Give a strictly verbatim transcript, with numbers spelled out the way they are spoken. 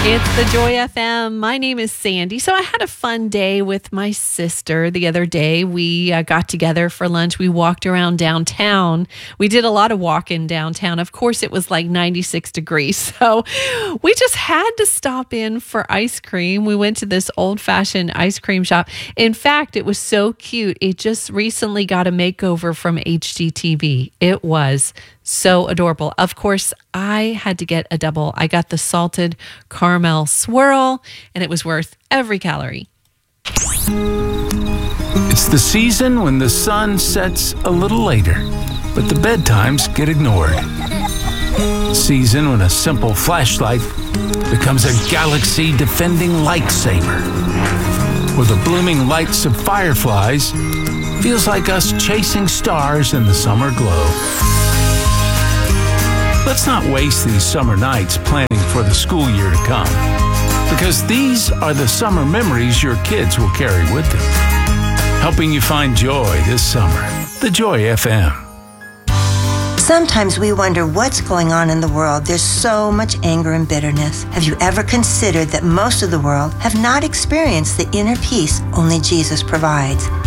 It's the Joy F M. My name is Sandy. So I had a fun day with my sister the other day. We uh, got together for lunch. We walked around downtown. We did a lot of walking downtown. Of course, it was like ninety-six degrees. So we just had to stop in for ice cream. We went to this old-fashioned ice cream shop. In fact, it was so cute. It just recently got a makeover from H G T V. It was so adorable. Of course, I had to get a double. I got the salted caramel swirl, and it was worth every calorie. It's the season when the sun sets a little later, but the bedtimes get ignored. Season when a simple flashlight becomes a galaxy-defending lightsaber, where the blooming lights of fireflies feels like us chasing stars in the summer glow. Let's not waste these summer nights planning for the school year to come, because these are the summer memories your kids will carry with them, helping you find joy this summer. The Joy F M. Sometimes we wonder what's going on in the world. There's so much anger and bitterness. Have you ever considered that most of the world have not experienced the inner peace only Jesus provides?